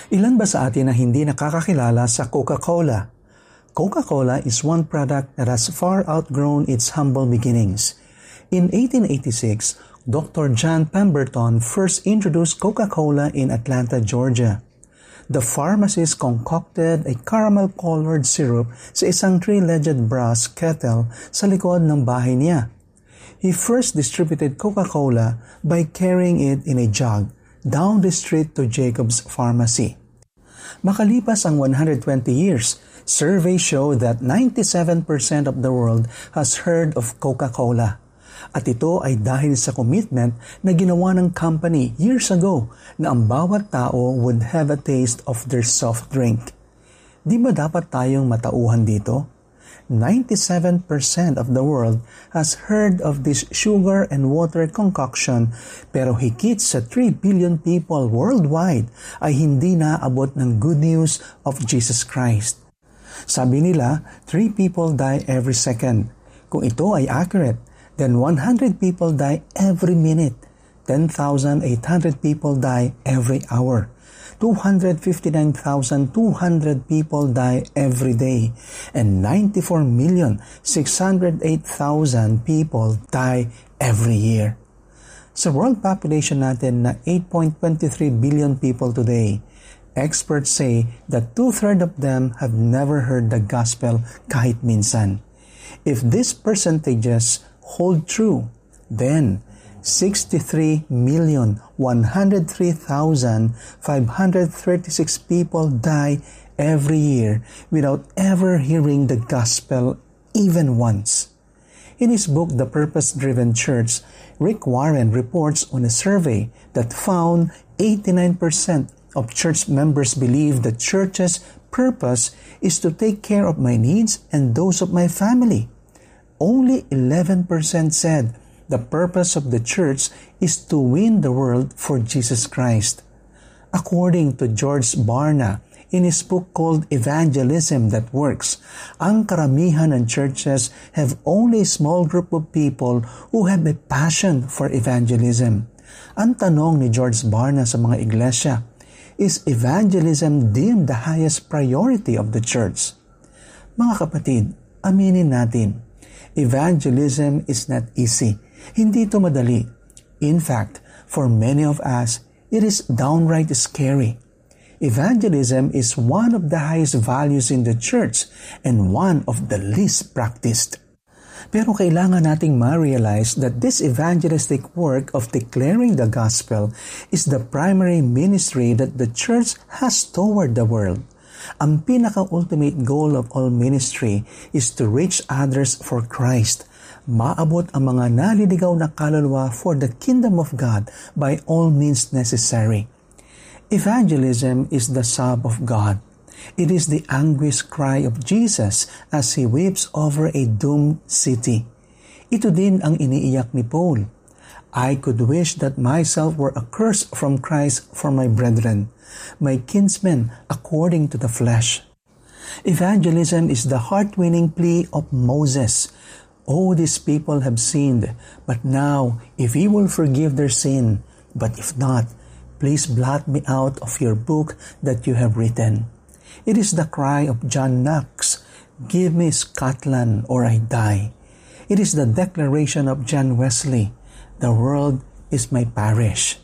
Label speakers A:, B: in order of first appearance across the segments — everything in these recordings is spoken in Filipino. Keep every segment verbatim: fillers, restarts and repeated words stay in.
A: Ilan ba sa atin na hindi nakakakilala sa Coca-Cola? Coca-Cola is one product that has far outgrown its humble beginnings. In eighteen eighty-six, Doctor John Pemberton first introduced Coca-Cola in Atlanta, Georgia. The pharmacist concocted a caramel-colored syrup sa isang three-legged brass kettle sa likod ng bahay niya. He first distributed Coca-Cola by carrying it in a jug down the street to Jacob's Pharmacy. Makalipas ang one hundred twenty years, surveys show that ninety-seven percent of the world has heard of Coca-Cola. At ito ay dahil sa commitment na ginawa ng company years ago na ang bawat tao would have a taste of their soft drink. Di ba dapat tayong matauhan dito? ninety-seven percent of the world has heard of this sugar and water concoction, pero higit sa three billion people worldwide ay hindi naabot ng good news of Jesus Christ. Sabi nila, three people die every second. Kung ito ay accurate, then one hundred people die every minute. ten thousand eight hundred people die every hour. two hundred fifty-nine thousand two hundred people die every day, and ninety-four million six hundred eight thousand people die every year. Sa world population natin na eight point two three billion people today, experts say that two-thirds of them have never heard the gospel kahit minsan. If these percentages hold true, then sixty-three million one hundred three thousand five hundred thirty-six people die every year without ever hearing the gospel even once. In his book, The Purpose-Driven Church, Rick Warren reports on a survey that found eighty-nine percent of church members believe the church's purpose is to take care of my needs and those of my family. Only eleven percent said the purpose of the church is to win the world for Jesus Christ. According to George Barna, in his book called Evangelism That Works, ang karamihan ng churches have only a small group of people who have a passion for evangelism. Ang tanong ni George Barna sa mga iglesia, is evangelism deemed the highest priority of the church? Mga kapatid, aminin natin, evangelism is not easy. Hindi ito madali. In fact, for many of us, it is downright scary. Evangelism is one of the highest values in the church and one of the least practiced. Pero kailangan nating ma-realize that this evangelistic work of declaring the gospel is the primary ministry that the church has toward the world. Ang pinaka-ultimate goal of all ministry is to reach others for Christ. Maabot ang mga naliligaw na kaluluwa for the kingdom of God by all means necessary. Evangelism is the sob of God. It is the anguish cry of Jesus as He weeps over a doomed city. Ito din ang iniiyak ni Paul. I could wish that myself were accursed from Christ for my brethren, my kinsmen according to the flesh. Evangelism is the heart-winning plea of Moses. Oh, these people have sinned, but now, if you will forgive their sin, but if not, please blot me out of your book that you have written. It is the cry of John Knox, give me Scotland or I die. It is the declaration of John Wesley, the world is my parish.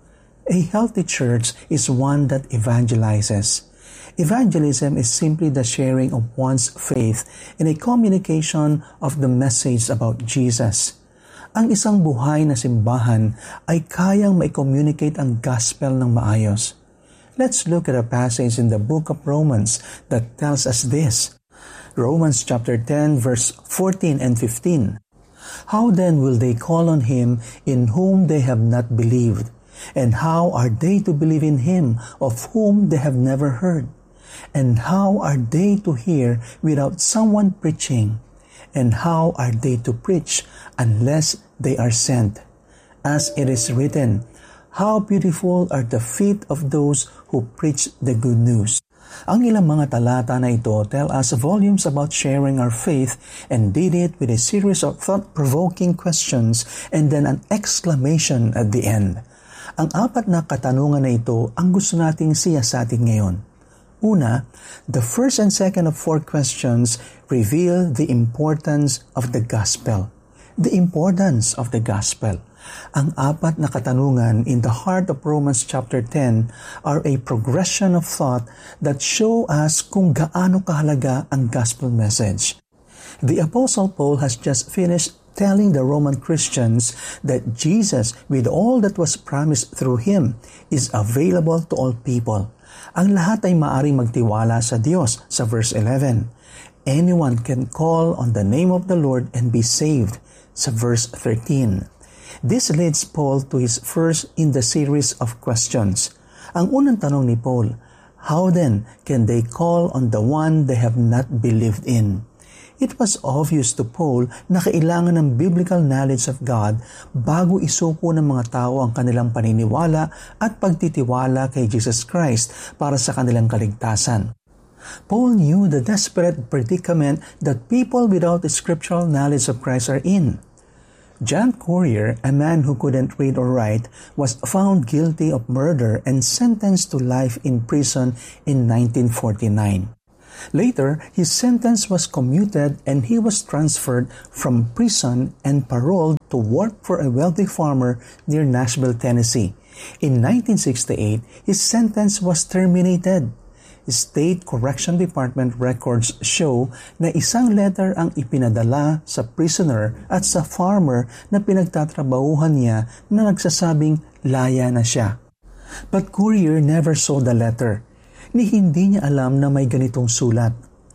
A: A healthy church is one that evangelizes. Evangelism is simply the sharing of one's faith in a communication of the message about Jesus. Ang isang buhay na simbahan ay kayang mai-communicate ang gospel ng maayos. Let's look at a passage in the book of Romans that tells us this. Romans chapter ten verse fourteen and fifteen. How then will they call on him in whom they have not believed? And how are they to believe in him of whom they have never heard? And how are they to hear without someone preaching? And how are they to preach unless they are sent? As it is written, how beautiful are the feet of those who preach the good news. Ang ilang mga talata na ito tell us volumes about sharing our faith and did it with a series of thought-provoking questions and then an exclamation at the end. Ang apat na katanungan na ito ang gusto nating siyasatin ngayon. Una, the first and second of four questions reveal the importance of the gospel. The importance of the gospel. Ang apat na katanungan in the heart of Romans chapter ten are a progression of thought that show us kung gaano kahalaga ang gospel message. The Apostle Paul has just finished telling the Roman Christians that Jesus, with all that was promised through Him, is available to all people. Ang lahat ay maaring magtiwala sa Diyos sa verse eleven. Anyone can call on the name of the Lord and be saved sa verse thirteen. This leads Paul to his first in the series of questions. Ang unang tanong ni Paul, how then can they call on the one they have not believed in? It was obvious to Paul na kailangan ng biblical knowledge of God bago isuko ng mga tao ang kanilang paniniwala at pagtitiwala kay Jesus Christ para sa kanilang kaligtasan. Paul knew the desperate predicament that people without the scriptural knowledge of Christ are in. John Courier, a man who couldn't read or write, was found guilty of murder and sentenced to life in prison in nineteen forty-nine. Later, his sentence was commuted and he was transferred from prison and paroled to work for a wealthy farmer near Nashville, Tennessee. In nineteen sixty-eight, his sentence was terminated. State Correction Department records show na isang letter ang ipinadala sa prisoner at sa farmer na pinagtatrabahuhan niya na nagsasabing laya na siya. But Courier never saw the letter. Ni hindi niya alam na may ganitong sulat.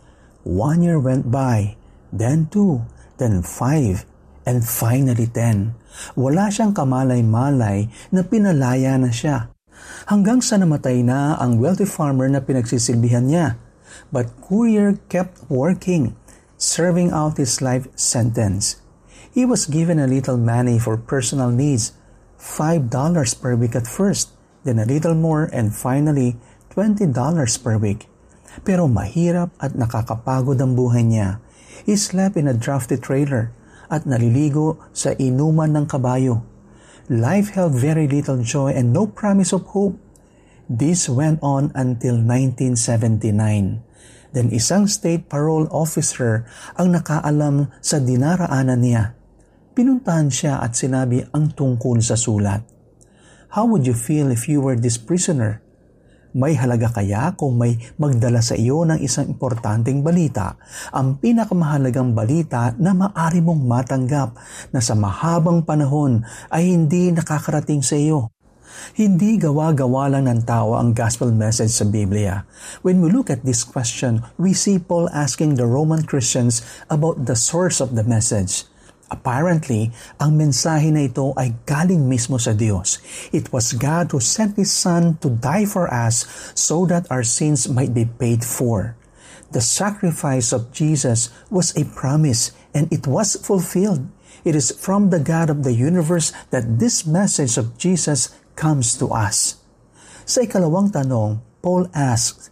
A: One year went by, then two, then five, and finally ten. Wala siyang kamalay-malay na pinalaya na siya. Hanggang sa namatay na ang wealthy farmer na pinagsisilbihan niya. But Courier kept working, serving out his life sentence. He was given a little money for personal needs, five dollars per week at first, then a little more, and finally, twenty dollars per week. Pero mahirap at nakakapagod ang buhay niya. He slept in a drafty trailer at naliligo sa inuman ng kabayo. Life held very little joy and no promise of hope. This went on until nineteen seventy-nine. Then isang state parole officer ang nakaalam sa dinaraanan niya. Pinuntahan siya at sinabi ang tungkol sa sulat. How would you feel if you were this prisoner? May halaga kaya kung may magdala sa iyo ng isang importanteng balita, ang pinakamahalagang balita na maaari mong matanggap na sa mahabang panahon ay hindi nakakarating sa iyo? Hindi gawa-gawa lang ng tao ang gospel message sa Biblia. When we look at this question, we see Paul asking the Roman Christians about the source of the message. Apparently, ang mensahe na ito ay galing mismo sa Diyos. It was God who sent His Son to die for us so that our sins might be paid for. The sacrifice of Jesus was a promise and it was fulfilled. It is from the God of the universe that this message of Jesus comes to us. Sa ikalawang tanong, Paul asked,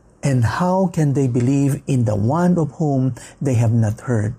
A: and how can they believe in the one of whom they have not heard?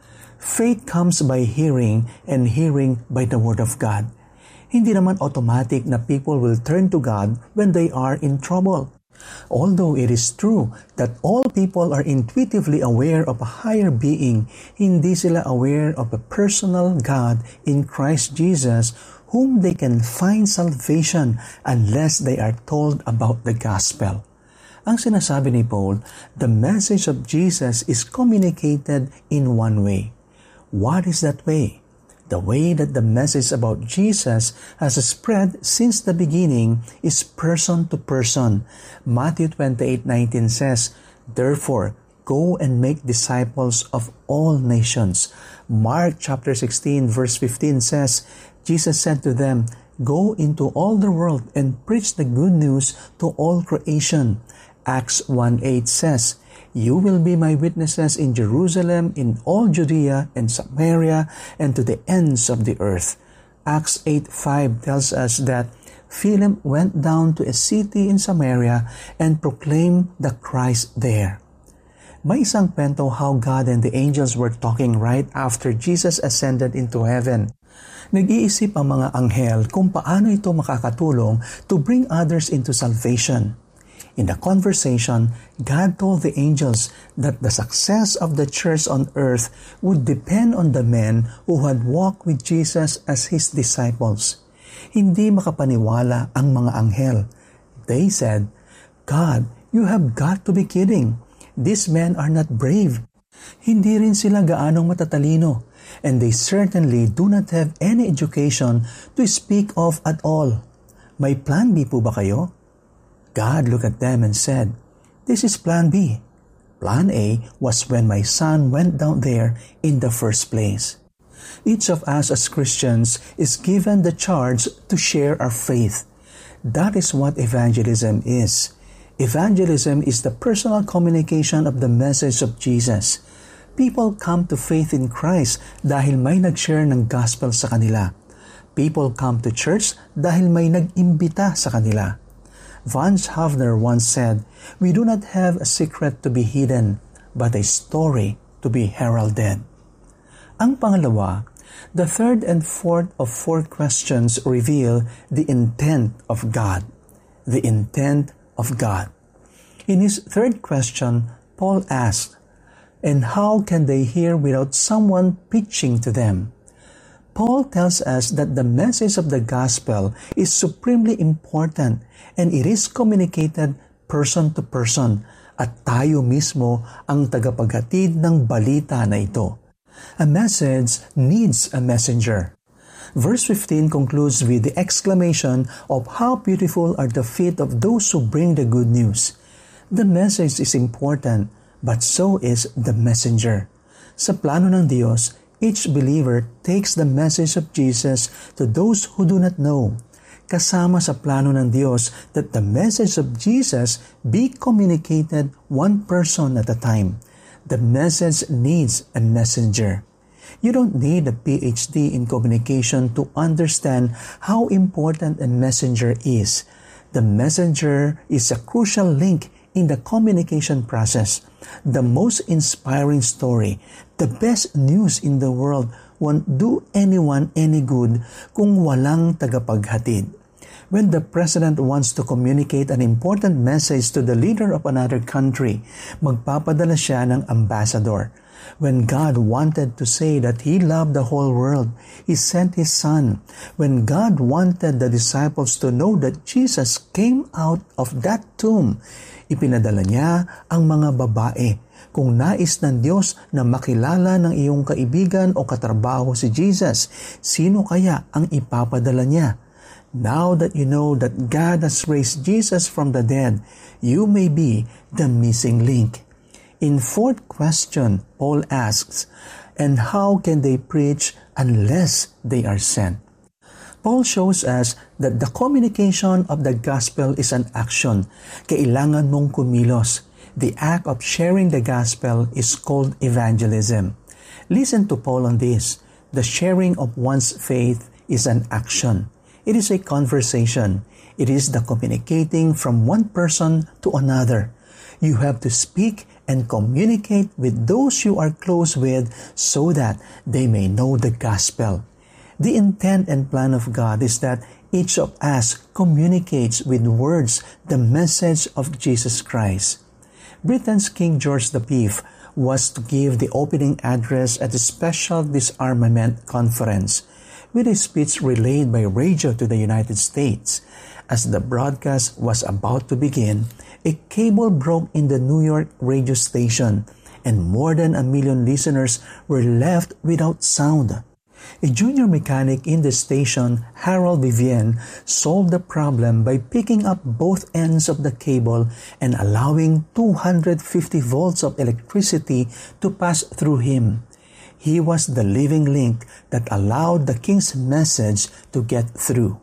A: Faith comes by hearing, and hearing by the Word of God. Hindi naman automatic na people will turn to God when they are in trouble. Although it is true that all people are intuitively aware of a higher being, hindi sila aware of a personal God in Christ Jesus whom they can find salvation unless they are told about the gospel. Ang sinasabi ni Paul, the message of Jesus is communicated in one way. What is that way? The way that the message about Jesus has spread since the beginning is person to person. Matthew twenty-eight nineteen says, therefore, go and make disciples of all nations. Mark chapter sixteen verse fifteen says, Jesus said to them, go into all the world and preach the good news to all creation. Acts one eight says, you will be my witnesses in Jerusalem, in all Judea and Samaria, and to the ends of the earth. Acts eight five tells us that Philip went down to a city in Samaria and proclaimed the Christ there. May isang kwento how God and the angels were talking right after Jesus ascended into heaven. Nag-iisip ang mga anghel kung paano ito makakatulong to bring others into salvation. In the conversation, God told the angels that the success of the church on earth would depend on the men who had walked with Jesus as His disciples. Hindi makapaniwala ang mga anghel. They said, "God, you have got to be kidding. These men are not brave. Hindi rin sila gaanong matatalino, and they certainly do not have any education to speak of at all. May plan B po ba kayo?" God looked at them and said, "This is plan B. Plan A was when my son went down there in the first place." Each of us as Christians is given the charge to share our faith. That is what evangelism is. Evangelism is the personal communication of the message of Jesus. People come to faith in Christ dahil may nag-share ng gospel sa kanila. People come to church dahil may nag-imbita sa kanila. Vance Havner once said, "We do not have a secret to be hidden, but a story to be heralded." Ang pangalawa, the third and fourth of four questions reveal the intent of God. The intent of God. In his third question, Paul asked, "And how can they hear without someone preaching to them?" Paul tells us that the message of the gospel is supremely important and it is communicated person to person at tayo mismo ang tagapaghatid ng balita na ito. A message needs a messenger. Verse fifteen concludes with the exclamation of how beautiful are the feet of those who bring the good news. The message is important, but so is the messenger. Sa plano ng Diyos, each believer takes the message of Jesus to those who do not know. Kasama sa plano ng Diyos that the message of Jesus be communicated one person at a time. The message needs a messenger. You don't need a P H D in communication to understand how important a messenger is. The messenger is a crucial link in the communication process. The most inspiring story, the best news in the world won't do anyone any good kung walang tagapaghatid. When the president wants to communicate an important message to the leader of another country, magpapadala siya ng ambassador. When God wanted to say that He loved the whole world, He sent His Son. When God wanted the disciples to know that Jesus came out of that tomb, ipinadala niya ang mga babae. Kung nais ng Diyos na makilala ng iyong kaibigan o katrabaho si Jesus, sino kaya ang ipapadala niya? Now that you know that God has raised Jesus from the dead, you may be the missing link. In fourth question, Paul asks, "And how can they preach unless they are sent?" Paul shows us that the communication of the gospel is an action. Kailangan mong kumilos. The act of sharing the gospel is called evangelism. Listen to Paul on this. The sharing of one's faith is an action. It is a conversation. It is the communicating from one person to another. You have to speak and communicate with those you are close with so that they may know the gospel. The intent and plan of God is that each of us communicates with words the message of Jesus Christ. Britain's King George the Fifth was to give the opening address at a special disarmament conference, with a speech relayed by radio to the United States. As the broadcast was about to begin, a cable broke in the New York radio station, and more than a million listeners were left without sound. A junior mechanic in the station, Harold Vivian, solved the problem by picking up both ends of the cable and allowing two hundred fifty volts of electricity to pass through him. He was the living link that allowed the King's message to get through.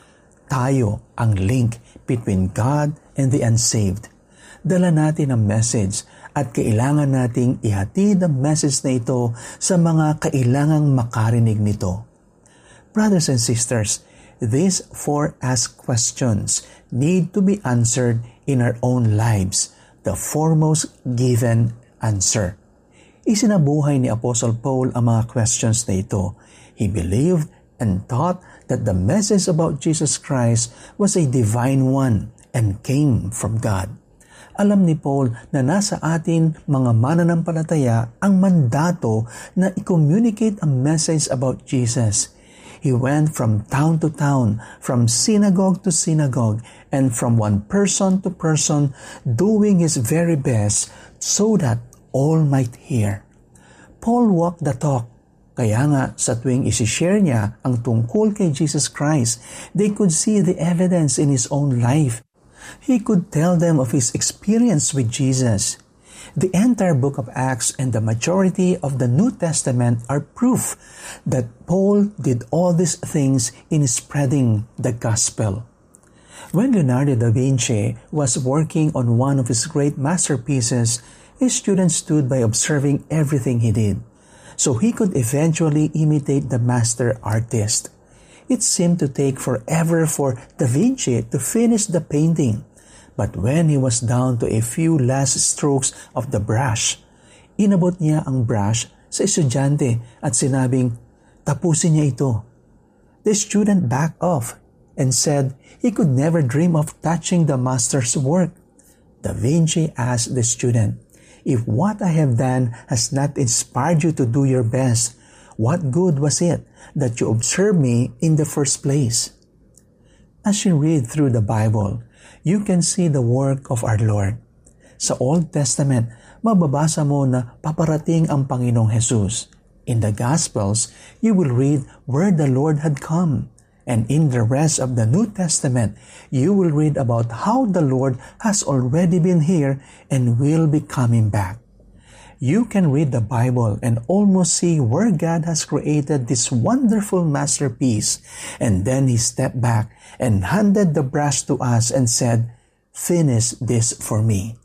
A: Tayo ang link between God and the unsaved. Dala natin ang message at kailangan nating ihatid ang message na ito sa mga kailangang makarinig nito. Brothers and sisters, these four asked questions need to be answered in our own lives. The foremost given answer. Isinabuhay ni Apostle Paul ang mga questions na ito. He believed and taught that the message about Jesus Christ was a divine one and came from God. Alam ni Paul na nasa atin mga mananampalataya ang mandato na i-communicate ang message about Jesus. He went from town to town, from synagogue to synagogue, and from one person to person, doing his very best so that all might hear. Paul walked the talk. Kaya nga sa tuwing isi-share niya ang tungkol kay Jesus Christ, they could see the evidence in his own life. He could tell them of his experience with Jesus. The entire book of Acts and the majority of the New Testament are proof that Paul did all these things in spreading the gospel. When Leonardo da Vinci was working on one of his great masterpieces, his students stood by observing everything he did, so he could eventually imitate the master artist. It seemed to take forever for Da Vinci to finish the painting, but when he was down to a few last strokes of the brush, inabot niya ang brush sa estudyante at sinabing, "Tapusin niya ito." The student backed off and said he could never dream of touching the master's work. Da Vinci asked the student, "If what I have done has not inspired you to do your best, what good was it that you observed me in the first place?" As you read through the Bible, you can see the work of our Lord. Sa Old Testament, mababasa mo na paparating ang Panginoong Jesus. In the Gospels, you will read where the Lord had come. And in the rest of the New Testament, you will read about how the Lord has already been here and will be coming back. You can read the Bible and almost see where God has created this wonderful masterpiece, and then He stepped back and handed the brush to us and said, "Finish this for me."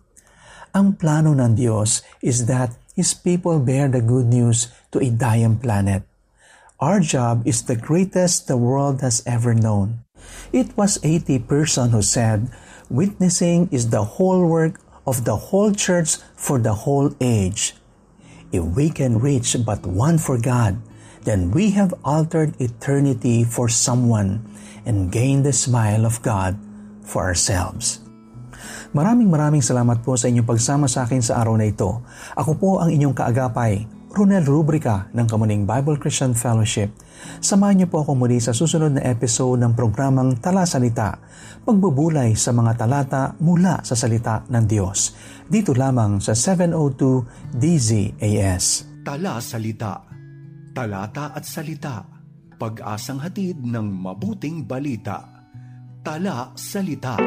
A: Ang plano ng Diyos is that His people bear the good news to a dying planet. Our job is the greatest the world has ever known. It was A T Pearson who said, "Witnessing is the whole work of the whole church for the whole age." If we can reach but one for God, then we have altered eternity for someone and gained the smile of God for ourselves. Maraming maraming salamat po sa inyong pagsama sa akin sa araw na ito. Ako po ang inyong kaagapay, Ronel Rubrica ng Kamuning Bible Christian Fellowship. Samahan niyo po ako muli sa susunod na episode ng programang Tala Salita, pagbubulay sa mga talata mula sa salita ng Diyos. Dito lamang sa seven oh two D Z A S.
B: Tala Salita, talata at salita, pag-asang hatid ng mabuting balita. Tala Salita.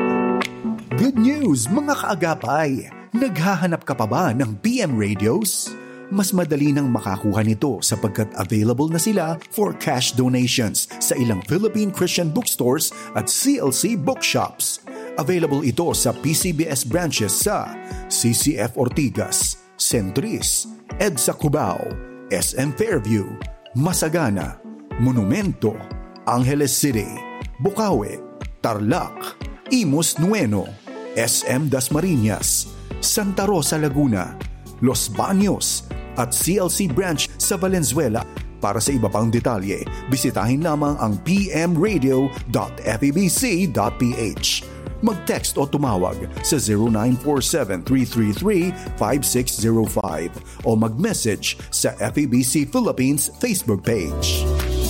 B: Good news mga kaagapay! Naghahanap ka pa ba ng P M radios? Mas madali nang makakuha nito sapagkat available na sila for cash donations sa ilang Philippine Christian bookstores at C L C bookshops. Available ito sa P C B S branches sa C C F Ortigas, Centris, EDSA Cubao, S M Fairview, Masagana, Monumento, Angeles City, Bukawi, Tarlac, Imus Nueno, S M Dasmariñas, Santa Rosa Laguna, Los Baños, at C L C branch sa Valenzuela. Para sa iba pang detalye, bisitahin lamang ang p m radio dot f e b c dot p h. Mag-text o tumawag sa zero nine four seven, three three three, five six zero five o mag-message sa F E B C Philippines Facebook page.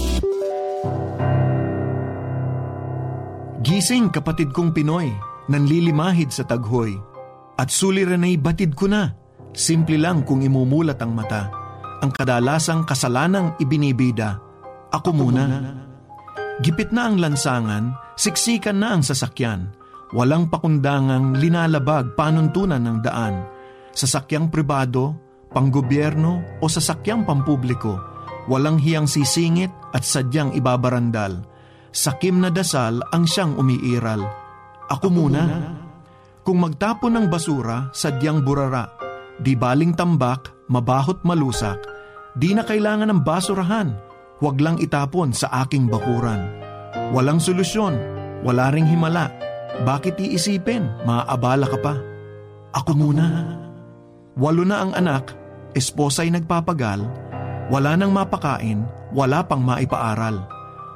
C: Gising kapatid kong Pinoy, nanlilimahid sa taghoy. At suliranay batid ko na, simple lang kung imumulat ang mata. Ang kadalasang kasalanang ibinibida, ako muna. Gipit na ang lansangan, siksikan na ang sasakyan. Walang pakundangang linalabag panuntunan ng daan. Sasakyang pribado, panggobyerno o sasakyang pampubliko, walang hiyang sisingit at sadyang ibabarandal. Sakim na dasal ang siyang umiiral. Ako muna. Kung magtapon ng basura, sadyang burara. Di baling tambak, mabahot malusak. Di na kailangan ng basurahan. Huwag lang itapon sa aking bakuran. Walang solusyon, wala ring himala. Bakit iisipin? Maaabala ka pa. Ako muna. Walo na ang anak, esposa'y nagpapagal. Wala nang mapakain, wala pang maipaaral.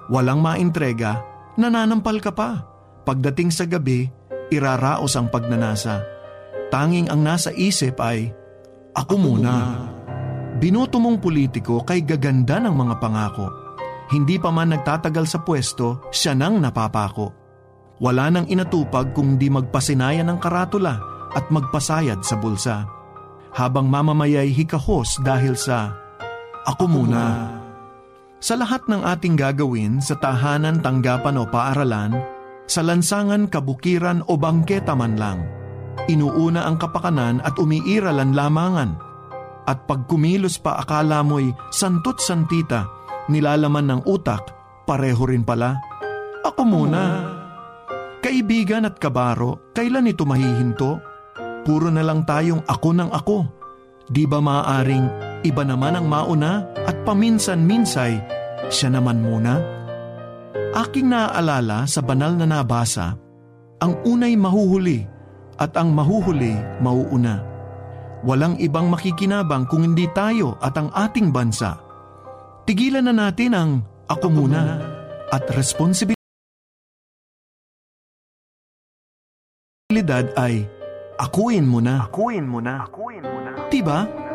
C: Walang maintrega, nananampal ka pa. Pagdating sa gabi, iraraos ang pagnanasa. Tanging ang nasa isip ay, ako muna. Binoto mong politiko kay gaganda ng mga pangako. Hindi pa man nagtatagal sa pwesto, siya nang napapako. Wala nang inatupag kung di magpasinayan ng karatula at magpasayad sa bulsa. Habang mamamayay hikahos dahil sa, ako muna. Sa lahat ng ating gagawin sa tahanan, tanggapan o paaralan, sa lansangan, kabukiran o bangketa man lang, inuuna ang kapakanan at umiiral ang lamangan. At pag kumilos pa akala mo'y santot santita, nilalaman ng utak, pareho rin pala. Ako muna. Kaibigan at kabaro, kailan ito mahihinto? Puro na lang tayong ako ng ako. Di ba maaaring iba naman ang mauna at paminsan-minsay siya naman muna? Aking naaalala sa banal na nabasa, ang unay mahuhuli at ang mahuhuli mauuna. Walang ibang makikinabang kung hindi tayo at ang ating bansa. Tigilan na natin ang ako muna at responsibilidad ay akuin mo na. Akuin mo na. Akuin mo na. Diba?